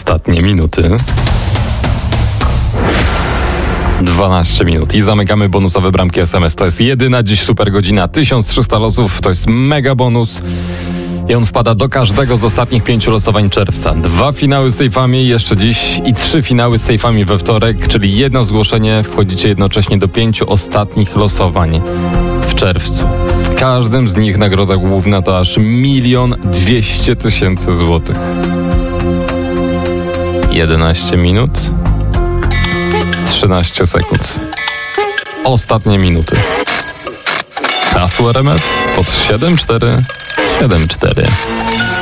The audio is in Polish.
Ostatnie minuty. 12 minut i zamykamy bonusowe bramki SMS. To jest jedyna dziś super godzina. 1300 losów, to jest mega bonus. I on wpada do każdego z ostatnich 5 losowań czerwca. 2 finały z sejfami jeszcze dziś i 3 finały z sejfami we wtorek, czyli jedno zgłoszenie. Wchodzicie jednocześnie do 5 ostatnich losowań w czerwcu. W każdym z nich nagroda główna to aż 1 200 000 złotych. 11 minut. 13 sekund. Ostatnie minuty. Hasło RMF pod 7474.